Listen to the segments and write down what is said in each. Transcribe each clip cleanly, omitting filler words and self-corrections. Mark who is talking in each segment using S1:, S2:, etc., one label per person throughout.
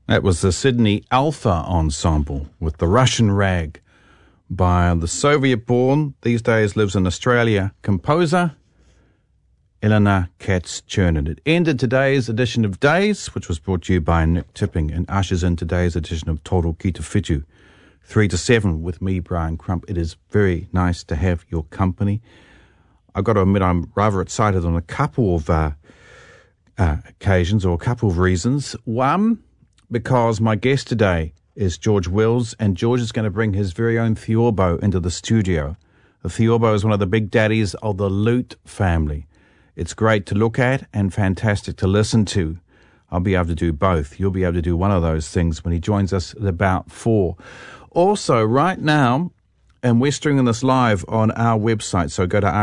S1: That was the Sydney Alpha Ensemble with The Russian Rag by the Soviet-born, these days lives in Australia, composer Elena Katz-Chernin. It ended today's edition of Days, which was brought to you by Nick Tipping, and ushers in today's edition of Toro Ki Te Whitu, 3 to 7 with me, Brian Crump. It is very nice to have your company. I've got to admit I'm rather excited on a couple of occasions or a couple of reasons. One, because my guest today is George Wills, and George is going to bring his very own Theorbo into the studio. The Theorbo is one of the big daddies of the lute family. It's great to look at and fantastic to listen to. I'll be able to do both. You'll be able to do one of those things when he joins us at about 4. Also, right now, and we're streaming this live on our website, so go to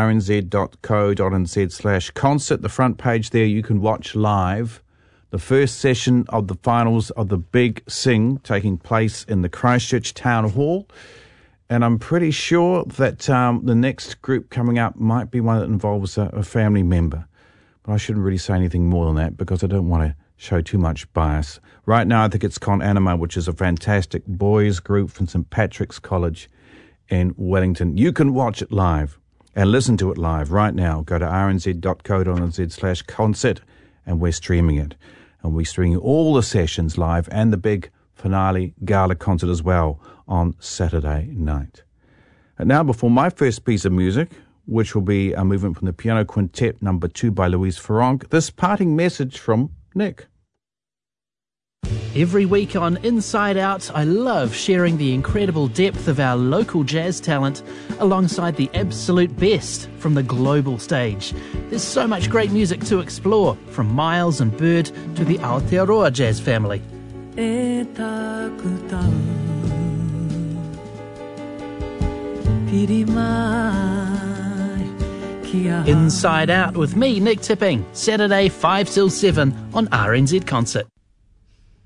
S1: rnz.co.nz/concert. The front page there, you can watch live the first session of the finals of the Big Sing taking place in the Christchurch Town Hall. And I'm pretty sure that the next group coming up might be one that involves a family member. But I shouldn't really say anything more than that because I don't want to show too much bias. Right now, I think it's Con Anima, which is a fantastic boys group from St. Patrick's College in Wellington. You can watch it live and listen to it live right now. Go to rnz.co.nz/concert and we're streaming it. And we're streaming all the sessions live and the big finale gala concert as well on Saturday night. And now, before my first piece of music, which will be a movement from the Piano Quintet No. 2 by Louise Farronc, this parting message from Nick.
S2: Every week on Inside Out, I love sharing the incredible depth of our local jazz talent alongside the absolute best from the global stage. There's so much great music to explore, from Miles and Bird to the Aotearoa jazz family. Inside Out with me, Nick Tipping, Saturday 5 till 7 on RNZ Concert.